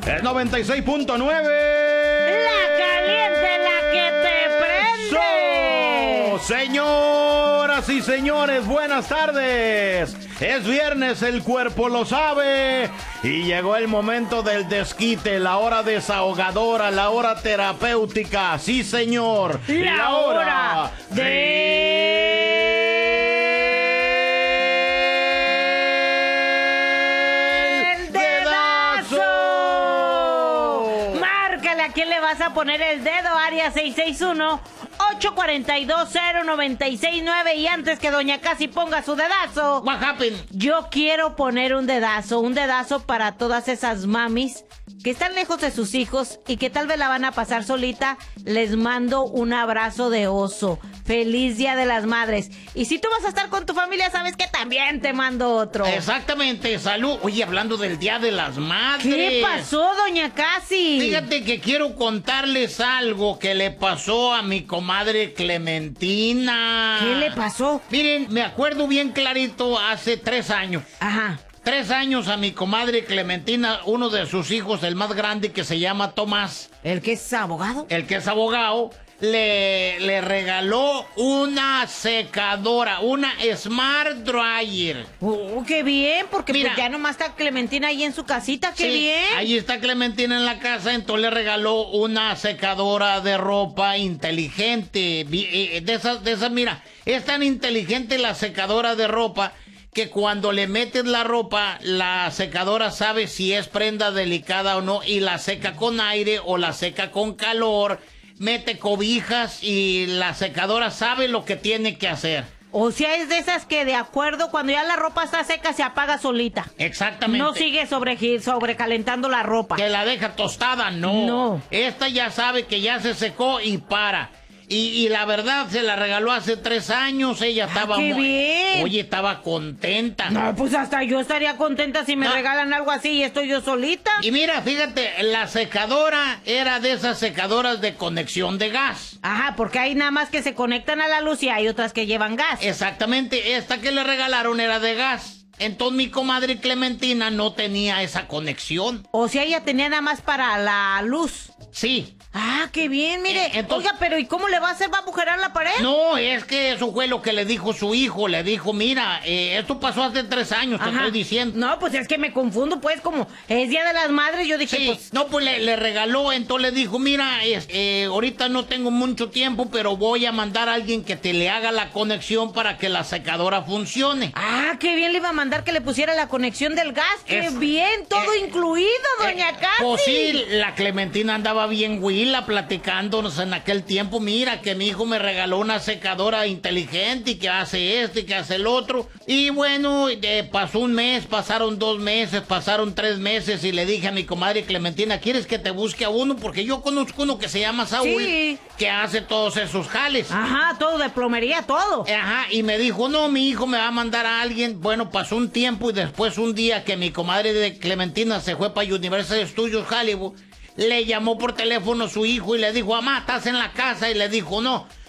Es 96.9. La caliente, la que te prende. Señoras y señores, buenas tardes. Es viernes, el cuerpo lo sabe. Y llegó el momento del desquite, la hora desahogadora, la hora terapéutica. Sí, señor. La hora ¿a quién le vas a poner el dedo? Área 661-842-0969. Y antes que doña Casi ponga su dedazo, What happened? yo quiero poner un dedazo para todas esas mamis que están lejos de sus hijos y que tal vez la van a pasar solita. Les mando un abrazo de oso. Feliz Día de las Madres. Y si tú vas a estar con tu familia, sabes que también te mando otro. Exactamente, salud. Oye, hablando del Día de las Madres. ¿Qué pasó, doña Casi? Fíjate que quiero contarles algo que le pasó a mi comadre Clementina. ¿Qué le pasó? Miren, me acuerdo bien clarito hace 3 años. Ajá. 3 años a mi comadre Clementina, uno de sus hijos, el más grande, que se llama Tomás. ¿El que es abogado? El que es abogado, le regaló una secadora, una Smart Dryer. ¡Qué bien! Porque Mira, pues ya nomás está Clementina ahí en su casita. ¡Qué bien! Ahí está Clementina en la casa, entonces le regaló una secadora de ropa inteligente. De esas, mira, es tan inteligente la secadora de ropa que cuando le metes la ropa, la secadora sabe si es prenda delicada o no y la seca con aire o la seca con calor. Mete cobijas y la secadora sabe lo que tiene que hacer. O sea, es de esas que de acuerdo, cuando ya la ropa está seca, se apaga solita. Exactamente. No sigue sobrecalentando la ropa. Que la deja tostada, no. No. Esta ya sabe que ya se secó y para. Y la verdad, se la regaló hace 3 años, ella estaba ¡qué bien! Oye, estaba contenta. No, pues hasta yo estaría contenta si me regalan algo así y estoy yo solita. Y mira, fíjate, la secadora era de esas secadoras de conexión de gas. Ajá, porque hay nada más que se conectan a la luz y hay otras que llevan gas. Exactamente, esta que le regalaron era de gas. Entonces mi comadre Clementina no tenía esa conexión. O sea, ella tenía nada más para la luz. Sí. Ah, qué bien, mire. Entonces, oiga, pero ¿y cómo le va a hacer? ¿Va a agujerar la pared? No, es que eso fue lo que le dijo su hijo. Le dijo, mira, esto pasó hace 3 años, te estoy diciendo. No, pues es que me confundo, pues, como es Día de las Madres, yo dije, Sí, pues... no, pues le regaló, entonces le dijo, mira, ahorita no tengo mucho tiempo, pero voy a mandar a alguien que te le haga la conexión para que la secadora funcione. Ah, qué bien, le iba a mandar que le pusiera la conexión del gas. Qué bien, todo incluido, doña Casi. Pues sí, la Clementina andaba bien huila platicándonos en aquel tiempo. Mira, que mi hijo me regaló una secadora inteligente y que hace esto y que hace el otro. Y bueno, pasó un mes, pasaron 2 meses, pasaron 3 meses y le dije a mi comadre Clementina, ¿quieres que te busque a uno? Porque yo conozco uno que se llama Saúl, que hace todos esos jales. Ajá, todo de plomería, todo. Ajá, y me dijo, no, mi hijo me va a mandar a alguien. Bueno, pasó un tiempo y después un día que mi comadre de Clementina se fue para Universal Studios Hollywood, le llamó por teléfono su hijo y le dijo, mamá, ¿estás en la casa? Y le dijo, no,